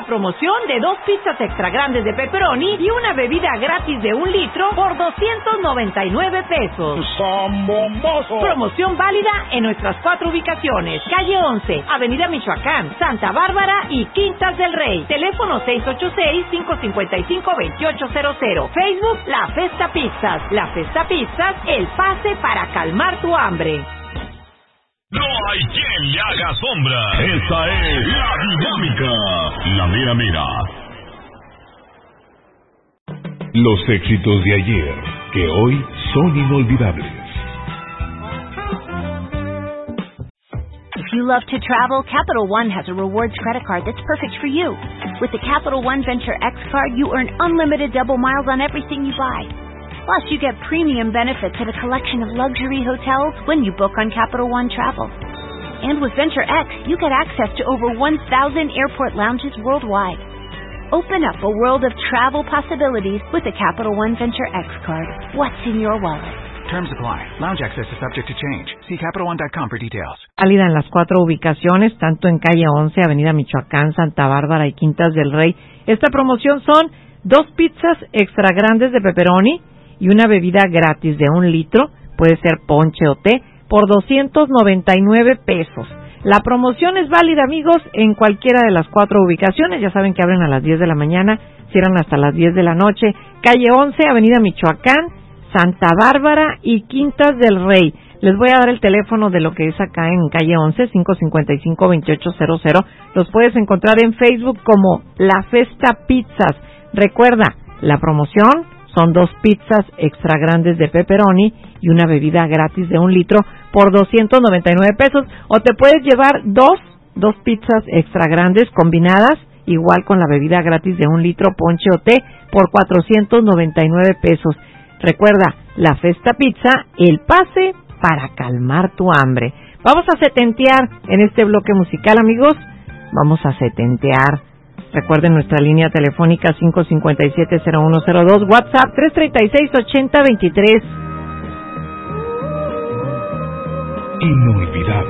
promoción de 2 pizzas extra grandes de pepperoni y una bebida gratis de 1 litro por 299 pesos. ¡Zambombazo! Promoción válida en nuestras 4 ubicaciones: calle 11, Avenida Michoacán, Santa Bárbara y Quintas del Rey. Teléfono 686-555-2800. Facebook La Festa Pizzas. La Festa Pizzas, el pase para calmar tu hambre. No hay quien le haga sombra. Esta es La Dinámica, la mera mera. Los éxitos de ayer, que hoy son inolvidables. If you love to travel, Capital One has a rewards credit card that's perfect for you. With the Capital One Venture X card, you earn unlimited double miles on everything you buy. Plus, you get premium benefits at a collection of luxury hotels when you book on Capital One Travel. And with Venture X, you get access to over 1,000 airport lounges worldwide. Open up a world of travel possibilities with the Capital One Venture X card. What's in your wallet? Terms apply. Lounge access is subject to change. See CapitalOne.com for details. Válida en las 4 ubicaciones, tanto en calle 11, Avenida Michoacán, Santa Bárbara y Quintas del Rey. Esta promoción son 2 pizzas extra grandes de pepperoni y una bebida gratis de 1 litro, puede ser ponche o té, por 299 pesos. La promoción es válida, amigos, en cualquiera de las 4 ubicaciones. Ya saben que abren a las 10 de la mañana, cierran hasta las 10 de la noche. Calle 11, Avenida Michoacán, Santa Bárbara y Quintas del Rey. Les voy a dar el teléfono de lo que es acá en calle 11, 555-2800. Los puedes encontrar en Facebook como La Festa Pizzas. Recuerda, la promoción son 2 pizzas extra grandes de pepperoni y una bebida gratis de 1 litro por 299 pesos. O te puedes llevar dos pizzas extra grandes combinadas, igual con la bebida gratis de 1 litro, ponche o té, por 499 pesos. Recuerda, La Festa Pizza, el pase para calmar tu hambre. Vamos a setentear en este bloque musical, amigos. Vamos a setentear. Recuerden nuestra línea telefónica 557-0102, WhatsApp 336-8023. Inolvidable.